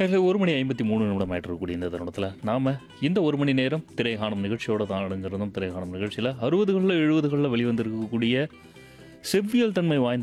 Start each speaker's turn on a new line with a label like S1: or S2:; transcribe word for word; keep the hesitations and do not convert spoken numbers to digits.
S1: அதில் ஒரு மணி ஐம்பத்தி மூணு நிமிடம் ஆயிட்டு இருக்கக்கூடிய இந்த தருணத்தில் நாம் இந்த ஒரு மணி நேரம் திரைகாணும் நிகழ்ச்சியோட தான் அடைஞ்சிருந்தோம். திரைகாணும் நிகழ்ச்சியில் அறுபதுகளில் எழுபதுகளில் வெளிவந்திருக்கக்கூடிய செவ்வியல் தன்மை வாய்ந்த